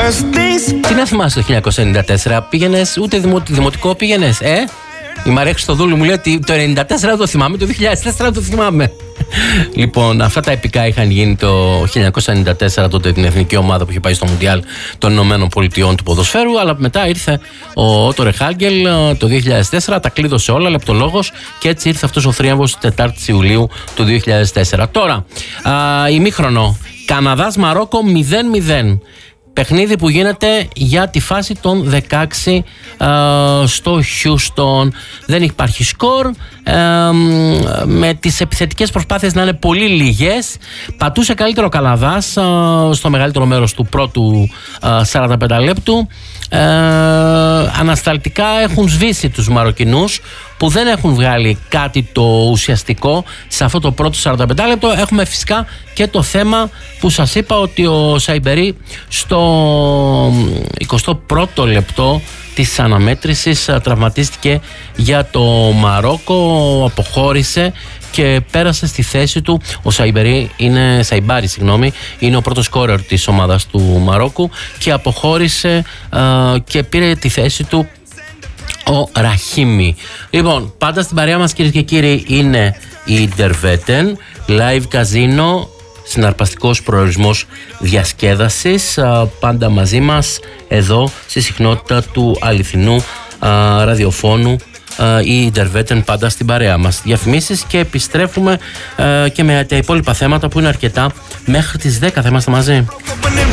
Τι να θυμάσαι το 1994, πήγαινες, ούτε δημοτικό πήγαινες, Η Μαρία Χριστοδούλου μου λέει ότι το 1994 δεν το θυμάμαι, το 2004 δεν το θυμάμαι. Λοιπόν, αυτά τα επικά είχαν γίνει το 1994, τότε την εθνική ομάδα που είχε πάει στο Μουντιάλ των Ηνωμένων Πολιτειών του ποδοσφαίρου. Αλλά μετά ήρθε ο Ότο Ρεχάγκελ το 2004, τα κλείδωσε όλα, λεπτολόγος, και έτσι ήρθε αυτός ο θρίαμβος της 4ης Ιουλίου του 2004. Τώρα, ημίχρονο, Καναδάς Μαρόκο 0-0. Παιχνίδι που γίνεται για τη φάση των 16 στο Χιούστον. Δεν υπάρχει σκορ, με τις επιθετικές προσπάθειες να είναι πολύ λίγες. Πατούσε καλύτερο ο Καναδάς στο μεγαλύτερο μέρος του πρώτου 45 λεπτού. Ανασταλτικά έχουν σβήσει τους Μαροκινούς, που δεν έχουν βγάλει κάτι το ουσιαστικό σε αυτό το πρώτο 45 λεπτό. Έχουμε φυσικά και το θέμα που σας είπα, ότι ο Σαϊμπερί στο 21ο λεπτό της αναμέτρησης τραυματίστηκε για το Μαρόκο, αποχώρησε και πέρασε στη θέση του. Ο Σαϊμπάρι είναι ο πρώτος σκόρερ της ομάδας του Μαρόκου και αποχώρησε και πήρε τη θέση του ο Ραχίμι. Λοιπόν, πάντα στην παρέα μας, κυρίες και κύριοι, είναι η Derveten Live Casino, συναρπαστικός προορισμός διασκέδασης, πάντα μαζί μας εδώ στη συχνότητα του αληθινού ραδιοφώνου, η Derveten πάντα στην παρέα μας. Διαφημίσεις και επιστρέφουμε και με τα υπόλοιπα θέματα που είναι αρκετά. Μέχρι τις 10 θα είμαστε μαζί.